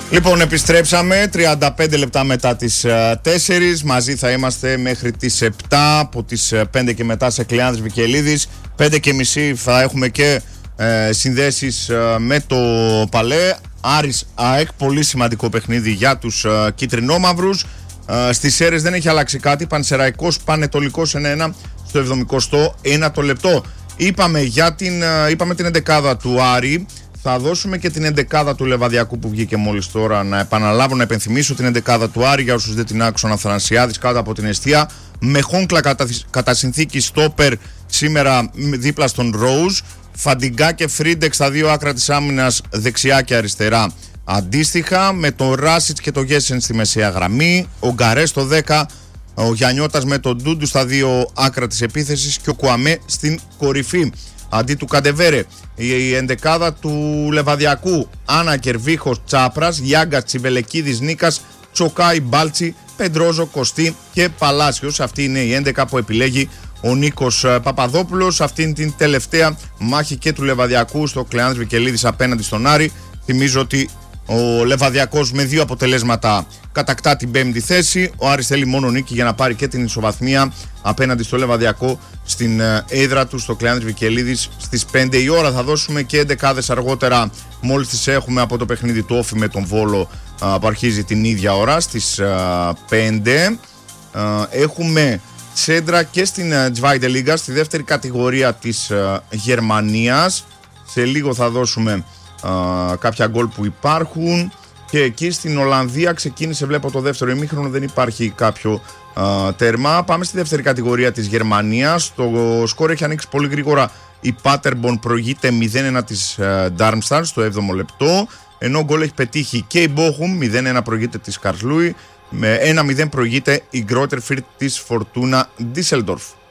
Λοιπόν, επιστρέψαμε 35 λεπτά μετά τις 4. Μαζί θα είμαστε μέχρι τις 7. Από τις 5 και μετά σε Κλεάνδρης Βικελίδης. 5 και μισή θα έχουμε και συνδέσεις με το Παλέ. Άρης ΑΕΚ, πολύ σημαντικό παιχνίδι για τους κίτρινόμαυρους. Στις ΣΕΡΕΣ δεν έχει αλλάξει κάτι. Πανσεραϊκός Πανετολικός 1-1 στο 71ο λεπτό. Είπαμε την εντεκάδα του Άρη. Θα δώσουμε και την εντεκάδα του Λεβαδιακού που βγήκε μόλις τώρα. Να επαναλάβω, να επενθυμίσω την εντεκάδα του Άρη για όσους δεν την άκουσαν. Αθανασιάδης κάτω από την εστία. Με Χόγκλα κατά συνθήκη στόπερ σήμερα δίπλα στον Ρόουζ. Φαντιγκά και Φρίντεξ στα δύο άκρα της άμυνας, δεξιά και αριστερά. Αντίστοιχα με τον Ράσιτς και τον Γέσεν στη μεσαία γραμμή. Ο Γκαρέ στο 10. Ο Γιαννιώτας με τον Ντούντου στα δύο άκρα της επίθεσης και ο Κουαμέ στην κορυφή. Αντί του Καντεβέρε, η εντεκάδα του Λεβαδιακού: Άννα Κερβίχος Τσάπρας, Γιάγκα Τσιβελεκίδης Νίκας, Τσοκάι Μπάλτσι, Πεντρόζο Κωστή και Παλάσιος. Αυτή είναι η 11 που επιλέγει ο Νίκος Παπαδόπουλος. Αυτήν την τελευταία μάχη και του Λεβαδιακού στο Κλεάνδρης Βικελίδης απέναντι στον Άρη. Θυμίζω ότι ο Λεβαδιακός με 2 αποτελέσματα κατακτά την 5η θέση. Ο Άρης θέλει μόνο νίκη για να πάρει και την ισοβαθμία απέναντι στο Λεβαδιακό στην έδρα του στο Κλεάνδρης Βικελίδης στις 5 η ώρα. Θα δώσουμε και 11 αργότερα, μόλις τις έχουμε, από το παιχνίδι του Όφη με τον Βόλο που αρχίζει την ίδια ώρα στις 5. Έχουμε σέντρα και στην Zweite Liga, στη δεύτερη κατηγορία της Γερμανίας. Σε λίγο θα δώσουμε κάποια γκολ που υπάρχουν. Και εκεί στην Ολλανδία ξεκίνησε, βλέπω, το δεύτερο ημίχρονο, δεν υπάρχει κάποιο τέρμα. Πάμε στη δεύτερη κατηγορία της Γερμανίας. Το σκορ έχει ανοίξει πολύ γρήγορα. Η Paderborn προηγείται 0-1 της Darmstadt στο 7ο λεπτό, ενώ γκολ έχει πετύχει και η Bochum, 0-1 προηγείται της Karlsruhe, με 1-0 προηγείται η Greuther Fürth της Fortuna Düsseldorf.